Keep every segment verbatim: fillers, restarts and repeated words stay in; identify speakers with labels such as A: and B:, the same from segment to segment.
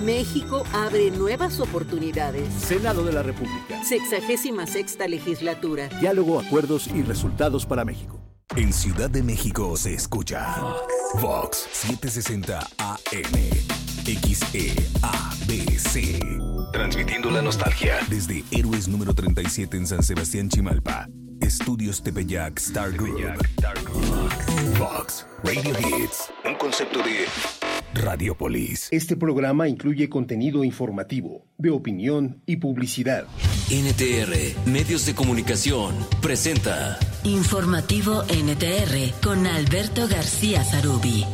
A: México abre nuevas oportunidades.
B: Senado de la República.
A: Sexagésima sexta legislatura.
B: Diálogo, acuerdos y resultados para México.
C: En Ciudad de México se escucha Vox, Vox setecientos sesenta A M, X E A B C. Transmitiendo la nostalgia desde Héroes número treinta y siete en San Sebastián, Chimalpa. Estudios Tepeyac Star Group. Vox Radio Hits. Un concepto de Radiopolis.
D: Este programa incluye contenido informativo, de opinión y publicidad.
E: N T R, Medios de Comunicación, presenta
F: Informativo N T R con Alberto García Zarubi.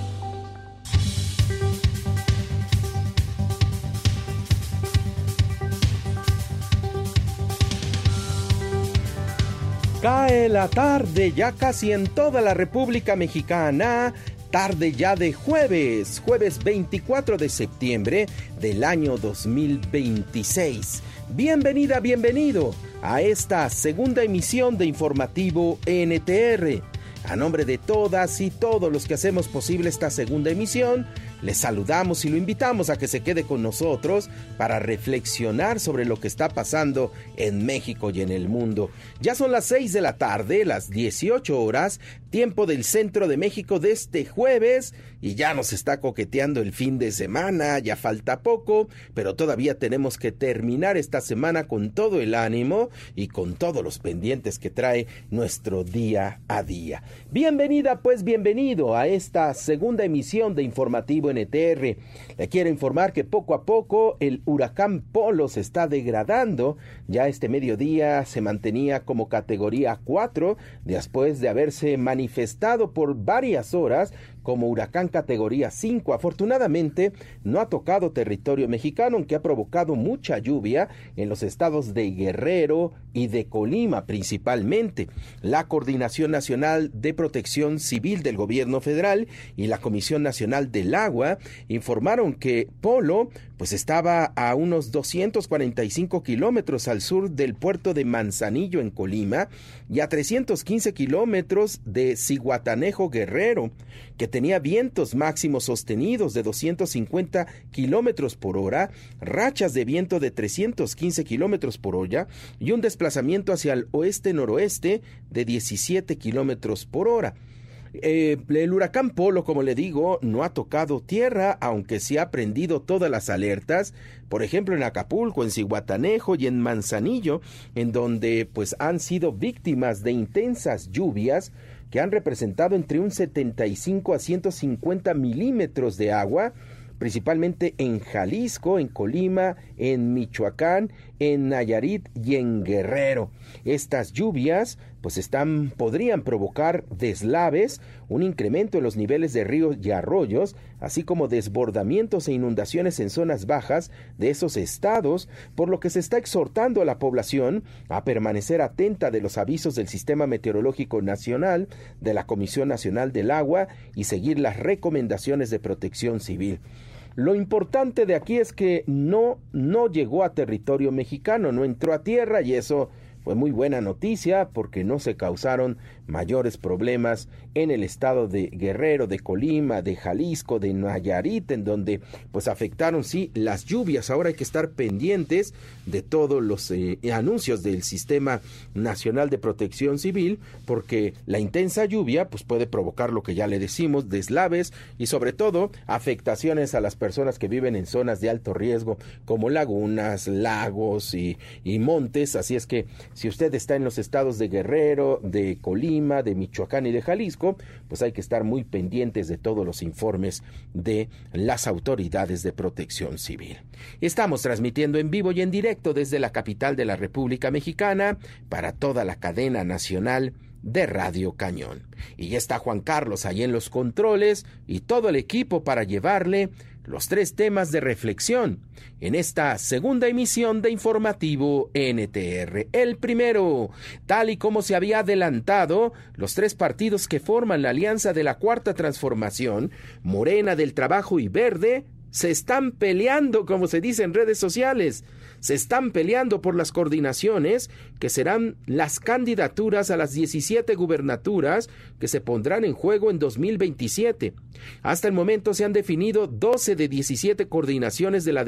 G: Cae la tarde ya casi en toda la República Mexicana, tarde ya de jueves, jueves veinticuatro de septiembre del año dos mil veintiséis. Bienvenida, bienvenido a esta segunda emisión de Informativo N T R. A nombre de todas y todos los que hacemos posible esta segunda emisión, les saludamos y lo invitamos a que se quede con nosotros para reflexionar sobre lo que está pasando en México y en el mundo. Ya son las seis de la tarde, las dieciocho horas, tiempo del centro de México de este jueves, y ya nos está coqueteando el fin de semana, ya falta poco, pero todavía tenemos que terminar esta semana con todo el ánimo y con todos los pendientes que trae nuestro día a día. Bienvenida, pues bienvenido a esta segunda emisión de Informativo N T R. Le quiero informar que poco a poco el huracán Polo se está degradando. Ya este mediodía se mantenía como categoría cuatro, después de haberse manifestado por varias horas como huracán categoría cinco. Afortunadamente no ha tocado territorio mexicano, aunque ha provocado mucha lluvia en los estados de Guerrero y de Colima principalmente. La Coordinación Nacional de Protección Civil del Gobierno Federal y la Comisión Nacional del Agua informaron que Polo pues estaba a unos doscientos cuarenta y cinco kilómetros al sur del puerto de Manzanillo en Colima y a trescientos quince kilómetros de Zihuatanejo, Guerrero, que tenía vientos máximos sostenidos de doscientos cincuenta kilómetros por hora, rachas de viento de trescientos quince kilómetros por hora y un desplazamiento hacia el oeste-noroeste de diecisiete kilómetros por hora. Eh, el huracán Polo, como le digo, no ha tocado tierra, aunque sí ha prendido todas las alertas, por ejemplo en Acapulco, en Zihuatanejo y en Manzanillo, en donde pues han sido víctimas de intensas lluvias que han representado entre un setenta y cinco a ciento cincuenta milímetros de agua, principalmente en Jalisco, en Colima, en Michoacán, en Nayarit y en Guerrero. Estas lluvias pues están, podrían provocar deslaves, un incremento en los niveles de ríos y arroyos, así como desbordamientos e inundaciones en zonas bajas de esos estados, por lo que se está exhortando a la población a permanecer atenta de los avisos del Sistema Meteorológico Nacional, de la Comisión Nacional del Agua y seguir las recomendaciones de protección civil. Lo importante de aquí es que no, no llegó a territorio mexicano, no entró a tierra, y eso fue muy buena noticia porque no se causaron mayores problemas en el estado de Guerrero, de Colima, de Jalisco, de Nayarit, en donde pues afectaron sí las lluvias. Ahora hay que estar pendientes de todos los eh, anuncios del Sistema Nacional de Protección Civil, porque la intensa lluvia pues puede provocar lo que ya le decimos, deslaves y sobre todo afectaciones a las personas que viven en zonas de alto riesgo como lagunas, lagos y, y montes. Así es que si usted está en los estados de Guerrero, de Colima, de Michoacán y de Jalisco, pues hay que estar muy pendientes de todos los informes de las autoridades de protección civil. Estamos transmitiendo en vivo y en directo desde la capital de la República Mexicana para toda la cadena nacional de Radio Cañón. Y ya está Juan Carlos ahí en los controles y todo el equipo para llevarle los tres temas de reflexión en esta segunda emisión de Informativo N T R. El primero, tal y como se había adelantado, los tres partidos que forman la Alianza de la Cuarta Transformación, Morena, del Trabajo y Verde, se están peleando, como se dice en redes sociales, se están peleando por las coordinaciones que serán las candidaturas a las diecisiete gubernaturas que se pondrán en juego en dos mil veintisiete. Hasta el momento se han definido doce de diecisiete coordinaciones de la